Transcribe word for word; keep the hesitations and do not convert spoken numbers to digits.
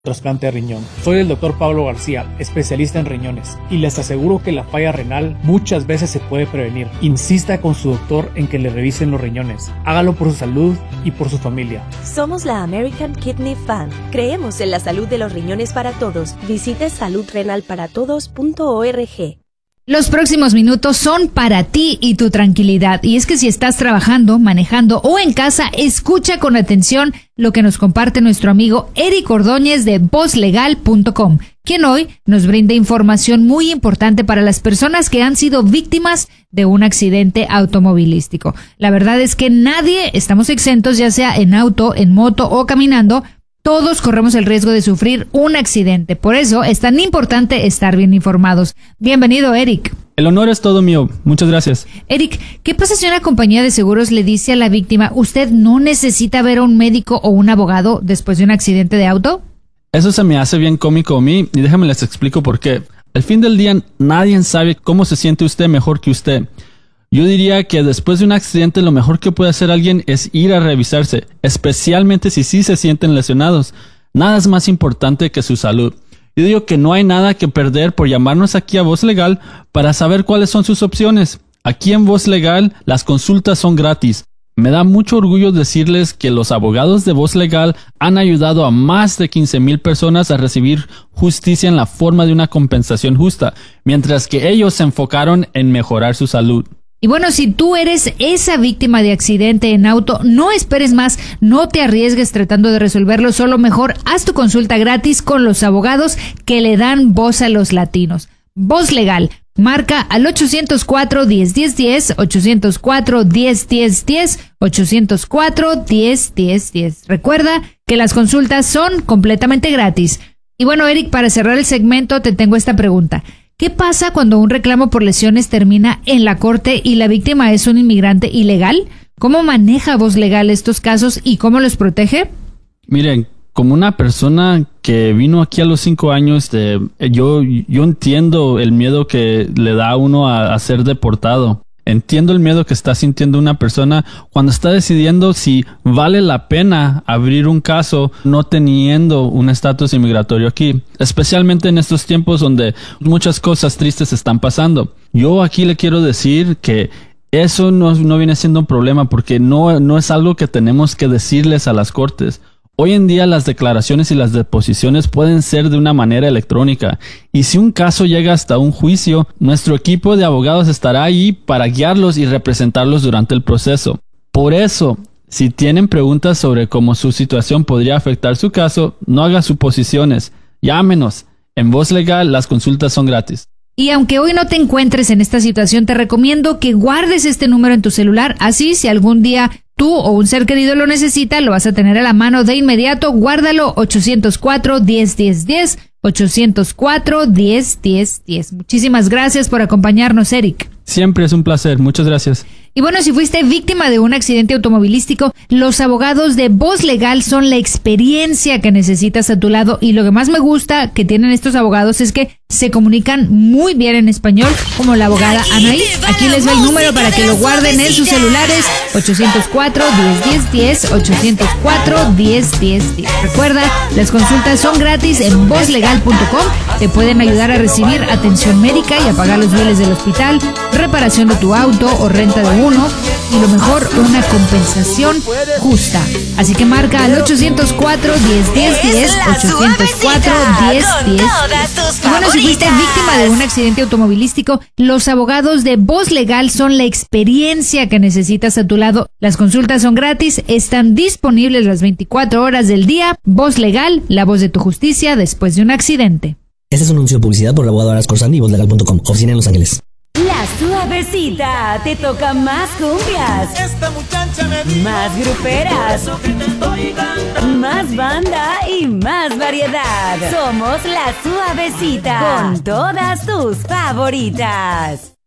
trasplante de riñón. Soy el doctor Pablo García, especialista en riñones, y les aseguro que la falla renal muchas veces se puede prevenir. Insista con su doctor en que le revisen los riñones. Hágalo por su salud y por su familia. Somos la American Kidney Fund. Creemos en la salud de los riñones para todos. Visite salud renal para todos punto org. Los próximos minutos son para ti y tu tranquilidad. Y es que si estás trabajando, manejando o en casa, escucha con atención lo que nos comparte nuestro amigo Eric Ordóñez de voz legal punto com, quien hoy nos brinda información muy importante para las personas que han sido víctimas de un accidente automovilístico. La verdad es que nadie estamos exentos, ya sea en auto, en moto o caminando. Todos corremos el riesgo de sufrir un accidente. Por eso es tan importante estar bien informados. Bienvenido, Eric. El honor es todo mío. Muchas gracias. Eric, ¿qué pasa si una compañía de seguros le dice a la víctima, usted no necesita ver a un médico o un abogado después de un accidente de auto? Eso se me hace bien cómico a mí y déjame les explico por qué. Al fin del día, nadie sabe cómo se siente usted mejor que usted. Yo diría que después de un accidente lo mejor que puede hacer alguien es ir a revisarse, especialmente si sí se sienten lesionados. Nada es más importante que su salud. Yo digo que no hay nada que perder por llamarnos aquí a Voz Legal para saber cuáles son sus opciones. Aquí en Voz Legal las consultas son gratis. Me da mucho orgullo decirles que los abogados de Voz Legal han ayudado a más de quince mil personas a recibir justicia en la forma de una compensación justa, mientras que ellos se enfocaron en mejorar su salud. Y bueno, si tú eres esa víctima de accidente en auto, no esperes más, no te arriesgues tratando de resolverlo, solo mejor haz tu consulta gratis con los abogados que le dan voz a los latinos. Voz Legal, marca al ochocientos cuatro, diez, diez, diez, ochocientos cuatro, diez, diez, diez, ochocientos cuatro, diez, diez, diez. Recuerda que las consultas son completamente gratis. Y bueno, Eric, para cerrar el segmento te tengo esta pregunta. ¿Qué pasa cuando un reclamo por lesiones termina en la corte y la víctima es un inmigrante ilegal? ¿Cómo maneja Voz Legal estos casos y cómo los protege? Miren, como una persona que vino aquí a los cinco años, de, yo, yo entiendo el miedo que le da a uno a, a ser deportado. Entiendo el miedo que está sintiendo una persona cuando está decidiendo si vale la pena abrir un caso no teniendo un estatus inmigratorio aquí, especialmente en estos tiempos donde muchas cosas tristes están pasando. Yo aquí le quiero decir que eso no, no viene siendo un problema porque no, no es algo que tenemos que decirles a las cortes. Hoy en día las declaraciones y las deposiciones pueden ser de una manera electrónica y si un caso llega hasta un juicio, nuestro equipo de abogados estará ahí para guiarlos y representarlos durante el proceso. Por eso, si tienen preguntas sobre cómo su situación podría afectar su caso, no haga suposiciones. Llámenos. En Voz Legal las consultas son gratis. Y aunque hoy no te encuentres en esta situación, te recomiendo que guardes este número en tu celular, así si algún día tú o un ser querido lo necesita, lo vas a tener a la mano de inmediato. Guárdalo, ochocientos cuatro, diez, diez, diez, ochocientos cuatro, diez, diez, diez. Muchísimas gracias por acompañarnos, Eric. Siempre es un placer, muchas gracias. Y bueno, si fuiste víctima de un accidente automovilístico, los abogados de Voz Legal son la experiencia que necesitas a tu lado. Y lo que más me gusta que tienen estos abogados es que se comunican muy bien en español, como la abogada Anaí. Aquí les va el número para que lo guarden en sus celulares, ochocientos cuatro, diez, diez, diez, ochocientos cuatro, diez, diez, diez. Recuerda, las consultas son gratis en voz legal punto com. Te pueden ayudar a recibir atención médica y a pagar los biles del hospital, reparación de tu auto o renta de uno, y lo mejor, una compensación justa. Así que marca al ochocientos cuatro, diez, diez, diez, ochocientos cuatro, diez, diez. Y bueno, si fuiste víctima de un accidente automovilístico, los abogados de Voz Legal son la experiencia que necesitas a tu lado. Las consultas son gratis, están disponibles las veinticuatro horas del día. Voz Legal, la voz de tu justicia después de un accidente. Este es un anuncio de publicidad por la abogada Horas Corzani y voz legal punto com, oficina en Los Ángeles. La suavecita te toca más cumbias, Esta muchacha me dijo, más gruperas, eso que te estoy cantando. más banda y más variedad. Somos La Suavecita con todas tus favoritas.